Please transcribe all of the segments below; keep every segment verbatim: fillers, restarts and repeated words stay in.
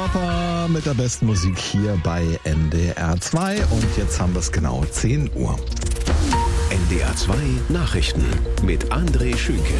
Körper mit der besten Musik hier bei N D R zwei und jetzt haben wir es genau zehn Uhr. N D R zwei Nachrichten mit André Schünke.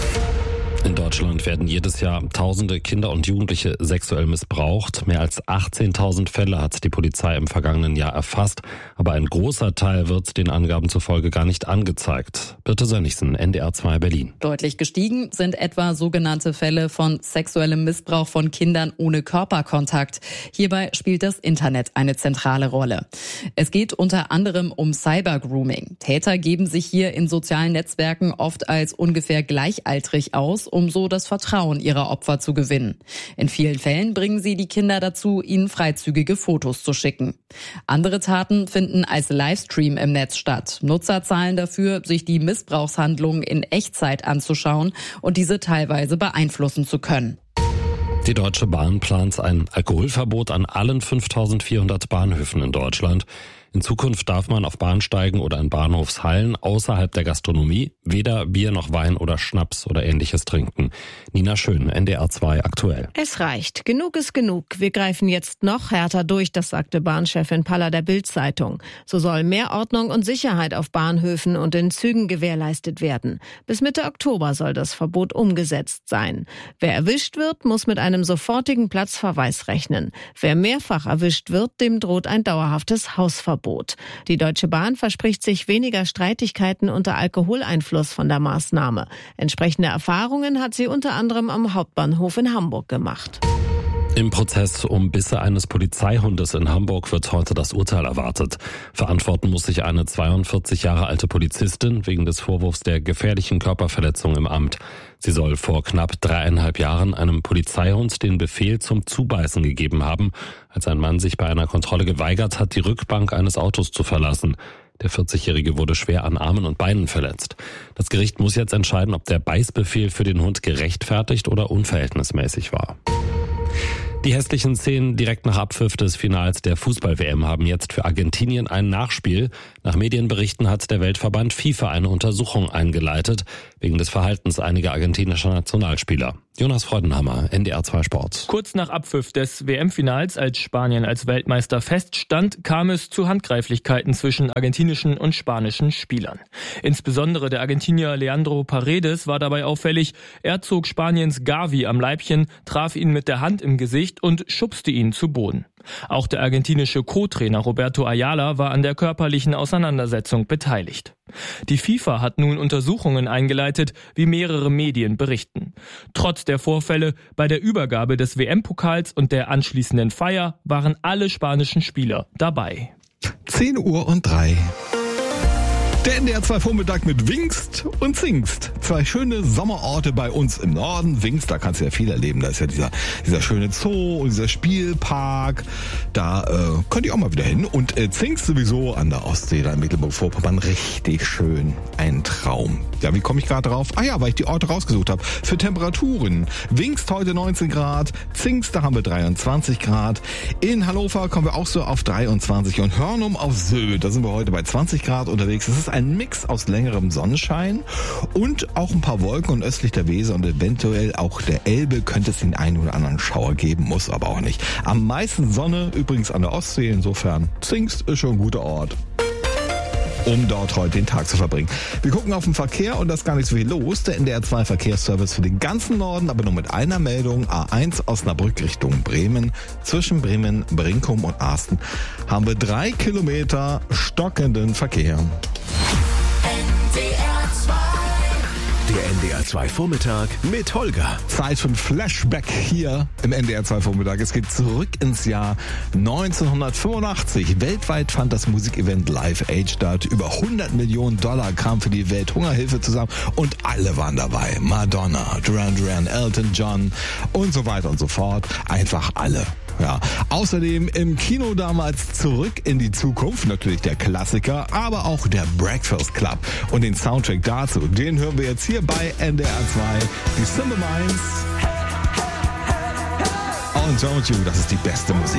In Deutschland werden jedes Jahr tausende Kinder und Jugendliche sexuell missbraucht. Mehr als achtzehntausend Fälle hat die Polizei im vergangenen Jahr erfasst. Aber ein großer Teil wird den Angaben zufolge gar nicht angezeigt. Birte Sönnigsen, N D R zwei Berlin. Deutlich gestiegen sind etwa sogenannte Fälle von sexuellem Missbrauch von Kindern ohne Körperkontakt. Hierbei spielt das Internet eine zentrale Rolle. Es geht unter anderem um Cybergrooming. Täter geben sich hier in sozialen Netzwerken oft als ungefähr gleichaltrig aus, um so das Vertrauen ihrer Opfer zu gewinnen. In vielen Fällen bringen sie die Kinder dazu, ihnen freizügige Fotos zu schicken. Andere Taten finden als Livestream im Netz statt. Nutzer zahlen dafür, sich die Missbrauchshandlungen in Echtzeit anzuschauen und diese teilweise beeinflussen zu können. Die Deutsche Bahn plant ein Alkoholverbot an allen fünftausendvierhundert Bahnhöfen in Deutschland. In Zukunft darf man auf Bahnsteigen oder in Bahnhofshallen außerhalb der Gastronomie weder Bier noch Wein oder Schnaps oder Ähnliches trinken. Nina Schön, N D R zwei aktuell. Es reicht. Genug ist genug. Wir greifen jetzt noch härter durch, das sagte Bahnchefin Paller der Bild-Zeitung. So soll mehr Ordnung und Sicherheit auf Bahnhöfen und in Zügen gewährleistet werden. Bis Mitte Oktober soll das Verbot umgesetzt sein. Wer erwischt wird, muss mit einem sofortigen Platzverweis rechnen. Wer mehrfach erwischt wird, dem droht ein dauerhaftes Hausverbot. Die Deutsche Bahn verspricht sich weniger Streitigkeiten unter Alkoholeinfluss von der Maßnahme. Entsprechende Erfahrungen hat sie unter anderem am Hauptbahnhof in Hamburg gemacht. Im Prozess um Bisse eines Polizeihundes in Hamburg wird heute das Urteil erwartet. Verantworten muss sich eine zweiundvierzig Jahre alte Polizistin wegen des Vorwurfs der gefährlichen Körperverletzung im Amt. Sie soll vor knapp dreieinhalb Jahren einem Polizeihund den Befehl zum Zubeißen gegeben haben, als ein Mann sich bei einer Kontrolle geweigert hat, die Rückbank eines Autos zu verlassen. Der vierzigjährige wurde schwer an Armen und Beinen verletzt. Das Gericht muss jetzt entscheiden, ob der Beißbefehl für den Hund gerechtfertigt oder unverhältnismäßig war. Die hässlichen Szenen direkt nach Abpfiff des Finals der Fußball-W M haben jetzt für Argentinien ein Nachspiel. Nach Medienberichten hat der Weltverband FIFA eine Untersuchung eingeleitet, wegen des Verhaltens einiger argentinischer Nationalspieler. Jonas Freudenhammer, N D R zwei Sport. Kurz nach Abpfiff des W M-Finals, als Spanien als Weltmeister feststand, kam es zu Handgreiflichkeiten zwischen argentinischen und spanischen Spielern. Insbesondere der Argentinier Leandro Paredes war dabei auffällig. Er zog Spaniens Gavi am Leibchen, traf ihn mit der Hand im Gesicht und schubste ihn zu Boden. Auch der argentinische Co-Trainer Roberto Ayala war an der körperlichen Auseinandersetzung beteiligt. Die FIFA hat nun Untersuchungen eingeleitet, wie mehrere Medien berichten. Trotz der Vorfälle bei der Übergabe des W M-Pokals und der anschließenden Feier waren alle spanischen Spieler dabei. zehn Uhr und drei. Der N D R zwei Vormittag mit Wingst und Zingst. Zwei schöne Sommerorte bei uns im Norden. Wingst, da kannst du ja viel erleben. Da ist ja dieser, dieser schöne Zoo und dieser Spielpark. Da äh, könnt ihr auch mal wieder hin. Und äh, Zingst sowieso an der Ostsee, da in Mecklenburg-Vorpommern. Richtig schön. Ein Traum. Ja, wie komme ich gerade drauf? Ah ja, weil ich die Orte rausgesucht habe. Für Temperaturen. Wingst heute neunzehn Grad. Zingst, da haben wir dreiundzwanzig Grad. In Hannover kommen wir auch so auf dreiundzwanzig. Und Hörnum auf Sylt, da sind wir heute bei zwanzig Grad unterwegs. Das ist ein Mix aus längerem Sonnenschein und auch ein paar Wolken und östlich der Weser und eventuell auch der Elbe könnte es den einen oder anderen Schauer geben, muss aber auch nicht. Am meisten Sonne übrigens an der Ostsee, insofern Zingst ist schon ein guter Ort, um dort heute den Tag zu verbringen. Wir gucken auf den Verkehr und da ist gar nicht so viel los. Der N D R zwei Verkehrsservice für den ganzen Norden, aber nur mit einer Meldung. A eins Osnabrück Richtung Bremen. Zwischen Bremen, Brinkum und Arsten haben wir drei Kilometer stockenden Verkehr. Der N D R zwei Vormittag mit Holger. Zeit für ein Flashback hier im N D R zwei Vormittag. Es geht zurück ins Jahr neunzehnhundertfünfundachtzig. Weltweit fand das Musikevent Live Aid statt. Über hundert Millionen Dollar kam für die Welthungerhilfe zusammen und alle waren dabei. Madonna, Duran Duran, Elton John und so weiter und so fort. Einfach alle. Ja. Außerdem im Kino damals Zurück in die Zukunft, natürlich der Klassiker, aber auch der Breakfast Club. Und den Soundtrack dazu, den hören wir jetzt hier bei N D R zwei. Die Simple Minds und Don't You, das ist die beste Musik.